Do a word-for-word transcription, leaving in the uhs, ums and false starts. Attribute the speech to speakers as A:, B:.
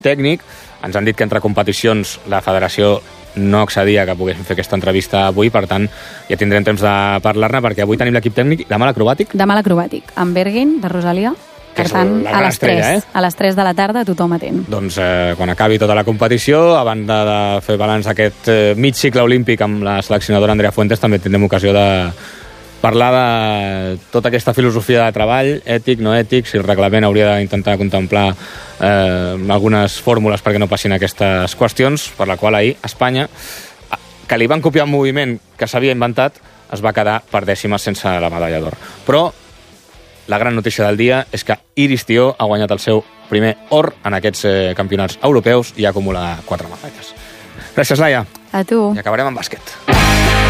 A: tècnic. Ens han dit que entre competicions la federació no accedia que poguéssim fer aquesta entrevista avui, per tant, ja tindrem temps de parlar-ne, perquè avui tenim l'equip tècnic. Demà l'acrobàtic?
B: Demà l'acrobàtic, amb Berguin, de Rosalia. Per tant, a les tres, eh? a les tres de la tarda, tothom atent.
A: Doncs eh, quan acabi tota la competició, a banda de fer balanç d'aquest eh, mig cicle olímpic amb la seleccionadora Andrea Fuentes, també tindrem ocasió de parlar de tota aquesta filosofia de treball, ètic, no ètic, si el reglament hauria d'intentar contemplar eh, algunes fórmules perquè no passin aquestes qüestions, per la qual ahir Espanya, que li van copiar un moviment que s'havia inventat, es va quedar per dècimes sense la medalla d'or. Però la gran notícia del dia és que Iris Tió ha guanyat el seu primer or en aquests eh, campionats europeus i acumula quatre medalles. Gràcies, Laia.
B: A tu.
A: I acabarem amb bàsquet.